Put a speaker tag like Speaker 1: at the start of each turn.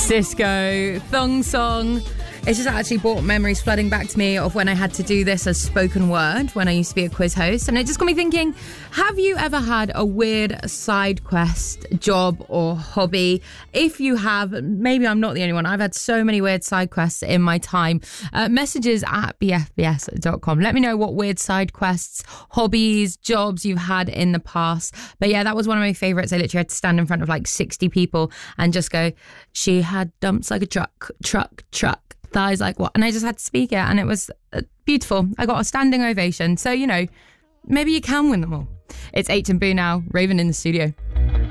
Speaker 1: Cisco, Thong Song. It's just actually brought memories flooding back to me of when I had to do this as spoken word when I used to be a quiz host. And it just got me thinking, have you ever had a weird side quest, job or hobby? If you have, maybe I'm not the only one. I've had so many weird side quests in my time. Messages at bfbs.com. Let me know what weird side quests, hobbies, jobs you've had in the past. But yeah, that was one of my favourites. I literally had to stand in front of like 60 people and just go, she had dumps like a truck. Thighs like what? And I just had to speak it, and it was beautiful. I got a standing ovation. So, maybe you can win them all. It's H and Boo now, Raven in the studio.